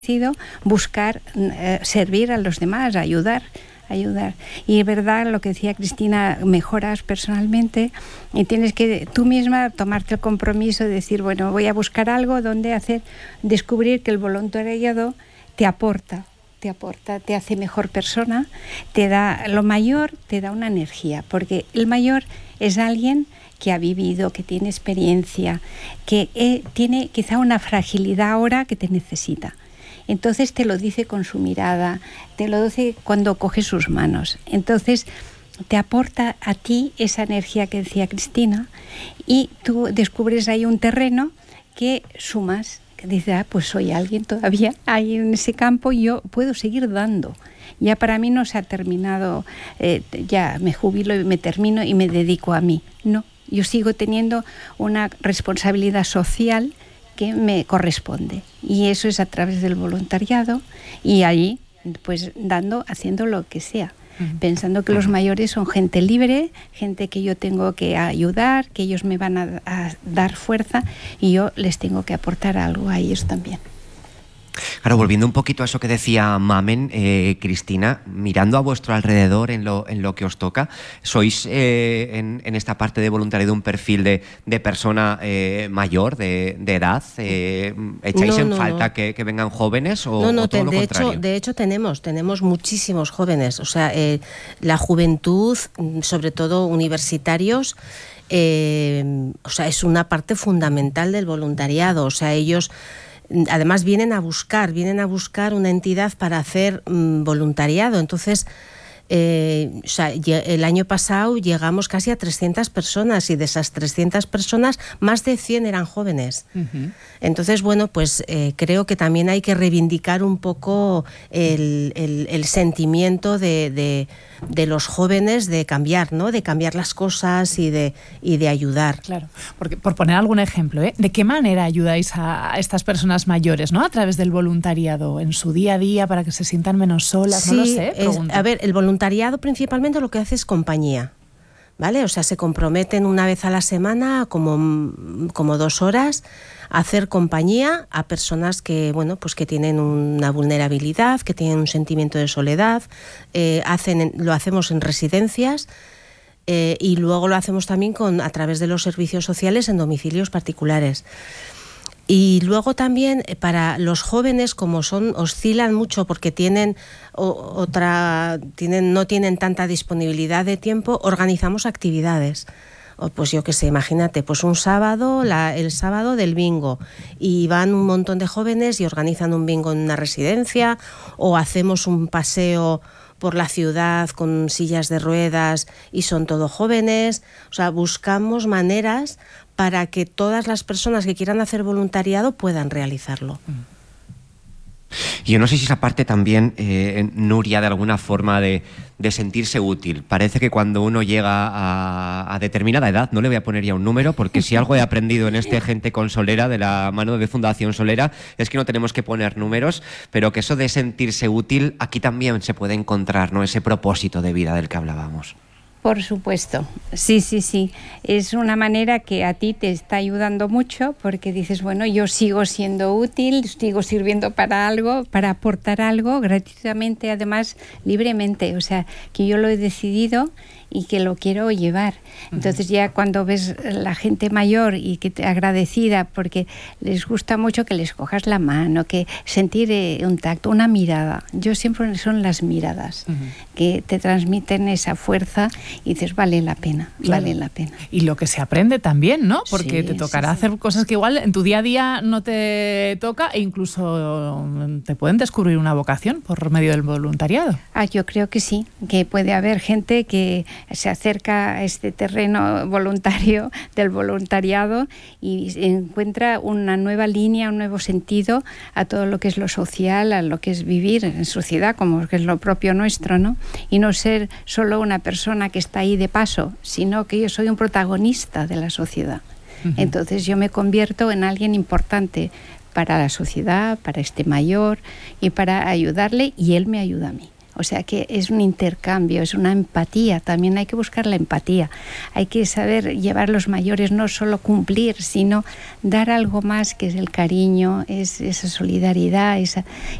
buscar servir a los demás, ayudar. Y es verdad lo que decía Cristina, mejoras personalmente y tienes que tú misma tomarte el compromiso de decir, bueno, voy a buscar algo donde descubrir que el voluntariado te aporta, te hace mejor persona, te da lo mayor, te da una energía, porque el mayor es alguien que ha vivido, que tiene experiencia, que tiene quizá una fragilidad ahora que te necesita. Entonces te lo dice con su mirada, te lo dice cuando coge sus manos. Entonces te aporta a ti esa energía que decía Cristina y tú descubres ahí un terreno que sumas, que dices, pues soy alguien todavía ahí en ese campo y yo puedo seguir dando. Ya para mí no se ha terminado, ya me jubilo y me termino y me dedico a mí. No, yo sigo teniendo una responsabilidad social que me corresponde y eso es a través del voluntariado y ahí pues haciendo lo que sea, pensando que los mayores son gente libre, gente que yo tengo que ayudar, que ellos me van a dar fuerza y yo les tengo que aportar algo a ellos también. Claro, volviendo un poquito a eso que decía Mamen, Cristina, mirando a vuestro alrededor en lo que os toca, ¿sois en esta parte de voluntariado un perfil de persona mayor, de edad? ¿Echáis en falta que vengan jóvenes o todo lo contrario? De hecho tenemos muchísimos jóvenes, o sea, la juventud, sobre todo universitarios, o sea, es una parte fundamental del voluntariado, o sea, ellos además vienen a buscar una entidad para hacer voluntariado. Entonces, o sea, el año pasado llegamos casi a 300 personas y de esas 300 personas, más de 100 eran jóvenes. Uh-huh. Entonces, bueno, pues creo que también hay que reivindicar un poco el sentimiento de los jóvenes de cambiar, ¿no? De cambiar las cosas y de ayudar. Claro, porque por poner algún ejemplo, ¿de qué manera ayudáis a estas personas mayores, ¿no? A través del voluntariado, en su día a día, para que se sientan menos solas, sí, no lo sé. A ver, el voluntariado principalmente lo que hace es compañía, ¿vale? O sea, se comprometen una vez a la semana, como 2 horas, a hacer compañía a personas que, bueno, pues que tienen una vulnerabilidad, que tienen un sentimiento de soledad. Lo hacemos en residencias y luego lo hacemos también a través de los servicios sociales en domicilios particulares. Y luego también para los jóvenes, como oscilan mucho porque no tienen tanta disponibilidad de tiempo, organizamos actividades. Pues yo qué sé, imagínate, pues un sábado, el sábado del bingo, y van un montón de jóvenes y organizan un bingo en una residencia, o hacemos un paseo por la ciudad con sillas de ruedas y son todos jóvenes. O sea, buscamos maneras para que todas las personas que quieran hacer voluntariado puedan realizarlo. Yo no sé si esa parte también, Nuria, de alguna forma de sentirse útil. Parece que cuando uno llega a determinada edad, no le voy a poner ya un número, porque si algo he aprendido en Gente con Solera, de la mano de Fundación Solera, es que no tenemos que poner números, pero que eso de sentirse útil, aquí también se puede encontrar, ¿no? Ese propósito de vida del que hablábamos. Por supuesto, sí. Es una manera que a ti te está ayudando mucho porque dices, bueno, yo sigo siendo útil, sigo sirviendo para algo, para aportar algo gratuitamente, además libremente. O sea, que yo lo he decidido y que lo quiero llevar. Entonces ya cuando ves la gente mayor y que te agradecida porque les gusta mucho que les cojas la mano, que sentir un tacto, una mirada. Yo siempre son las miradas que te transmiten esa fuerza y dices, vale la pena. Y lo que se aprende también, ¿no? Porque te tocará hacer cosas que igual en tu día a día no te toca e incluso te pueden descubrir una vocación por medio del voluntariado. Yo creo que sí, que puede haber gente que se acerca a este terreno voluntario del voluntariado y encuentra una nueva línea, un nuevo sentido a todo lo que es lo social, a lo que es vivir en sociedad, como que es lo propio nuestro, ¿no? Y no ser solo una persona que está ahí de paso, sino que yo soy un protagonista de la sociedad. Uh-huh. Entonces yo me convierto en alguien importante para la sociedad, para este mayor y para ayudarle y él me ayuda a mí. O sea que es un intercambio, es una empatía. También hay que buscar la empatía. Hay que saber llevar a los mayores, no solo cumplir, sino dar algo más, que es el cariño, es esa solidaridad,